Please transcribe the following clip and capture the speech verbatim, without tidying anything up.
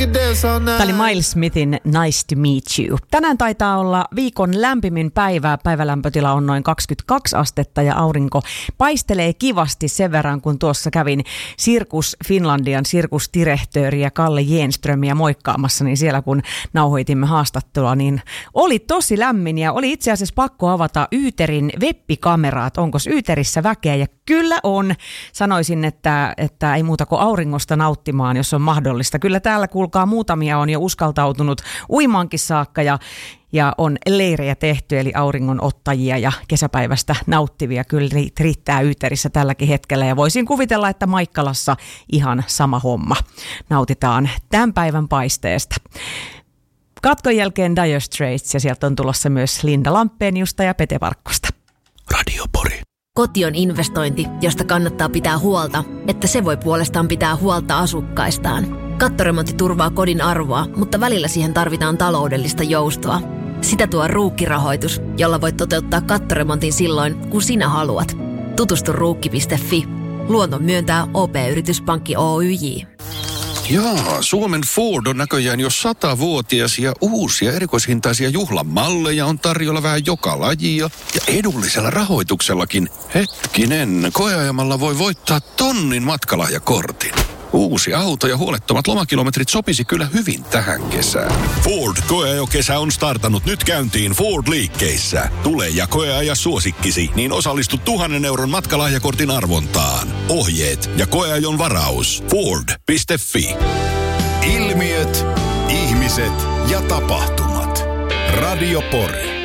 Tämä oli Miles Smithin Nice to Meet You. Tänään taitaa olla viikon lämpimin päivä. Päivälämpötila on noin kaksikymmentäkaksi astetta ja aurinko paistelee kivasti sen verran, kun tuossa kävin Sirkus Finlandian sirkusdirektööriä Kalle Jenströmiä moikkaamassa, niin siellä kun nauhoitimme haastattelua, niin oli tosi lämmin ja oli itse asiassa pakko avata Yyterin web-kameraat. Onko Yyterissä väkeä? Ja kyllä on. Sanoisin, että, että ei muuta kuin auringosta nauttimaan, jos on mahdollista. Kyllä täällä kuulkaa muutamia on jo uskaltautunut uimaankin saakka ja, ja on leirejä tehty, eli auringonottajia ja kesäpäivästä nauttivia kyllä riittää Yyterissä tälläkin hetkellä. Ja voisin kuvitella, että Maikkalassa ihan sama homma. Nautitaan tämän päivän paisteesta. Katkon jälkeen Dire Straits ja sieltä on tulossa myös Linda Lampeniusta ja Pete Parkkosta. Radio Pori. Koti on investointi, josta kannattaa pitää huolta, että se voi puolestaan pitää huolta asukkaistaan. Kattoremontti turvaa kodin arvoa, mutta välillä siihen tarvitaan taloudellista joustoa. Sitä tuo Ruukki-rahoitus, jolla voit toteuttaa kattoremontin silloin, kun sinä haluat. Tutustu ruukki piste fi. Luoton myöntää O P-yrityspankki Oyj. Jaa, Suomen Ford on näköjään jo satavuotias ja uusia erikoishintaisia juhlamalleja on tarjolla vähän joka lajia ja edullisella rahoituksellakin. Hetkinen, koeajamalla voi voittaa tonnin matkalahjakortin. Uusi auto ja huolettomat lomakilometrit sopisi kyllä hyvin tähän kesään. Ford koeajokesä on startannut nyt käyntiin Ford-liikkeissä. Tule ja koeaja suosikkisi, niin osallistu tuhannen euron matkalahjakortin arvontaan. Ohjeet ja koeajon varaus. Ford piste fi. Ilmiöt, ihmiset ja tapahtumat. Radio Pori.